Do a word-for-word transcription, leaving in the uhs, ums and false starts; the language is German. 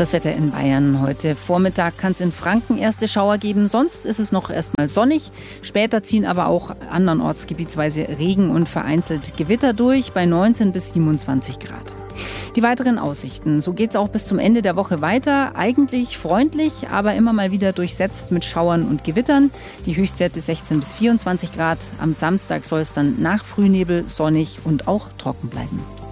Das Wetter in Bayern. Heute Vormittag kann es in Franken erste Schauer geben. Sonst ist es noch erstmal sonnig. Später ziehen aber auch andernorts gebietsweise Regen und vereinzelt Gewitter durch bei neunzehn bis siebenundzwanzig Grad. Die weiteren Aussichten. So geht es auch bis zum Ende der Woche weiter. Eigentlich freundlich, aber immer mal wieder durchsetzt mit Schauern und Gewittern. Die Höchstwerte sechzehn bis vierundzwanzig Grad. Am Samstag soll es dann nach Frühnebel sonnig und auch trocken bleiben.